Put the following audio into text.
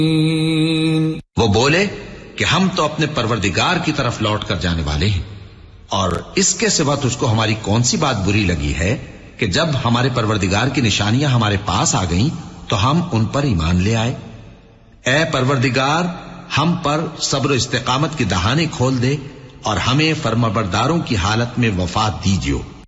वो बोले कि हम तो अपने परवरदिगार की तरफ लौट कर जाने वाले हैं, और इसके सिवा तुझको हमारी कौन सी बात बुरी लगी है कि जब हमारे परवरदिगार की निशानियां हमारे पास आ गईं तो हम उन पर ईमान ले आए। ए परवरदिगार, हम पर सब्र इस्तिकामत की दहाने खोल दे और हमें फर्माबरदारों की हालत में वफात दीजियो।